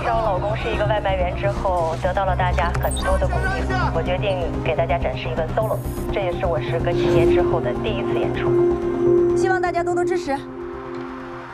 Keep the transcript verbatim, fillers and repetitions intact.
知道我老公是一个外卖员之后，得到了大家很多的鼓励，我决定给大家展示一个 solo， 这也是我时隔七年之后的第一次演出， 希望大家多多支持。